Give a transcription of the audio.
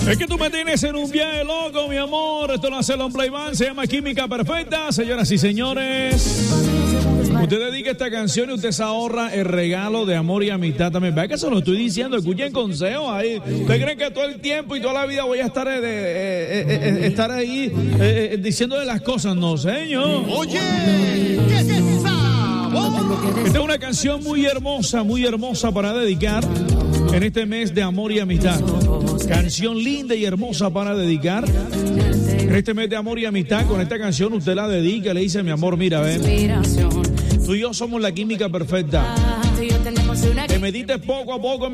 Es que tú me tienes en un viaje loco, mi amor. Esto lo hace el Play Band, se llama Química Perfecta. Señoras y señores, usted dedica esta canción y usted se ahorra el regalo de amor y amistad también. Vea que se lo estoy diciendo, escuchen consejos ahí. ¿Usted cree que todo el tiempo y toda la vida voy a estar ahí diciéndole las cosas? No, señor. Oye, ¿qué es esa voz? Esta es una canción muy hermosa para dedicar en este mes de amor y amistad. Canción linda y hermosa para dedicar en este mes de amor y amistad. Con esta canción usted la dedica, le dice: mi amor, mira, ven, tú y yo somos la química perfecta. Te medites poco a poco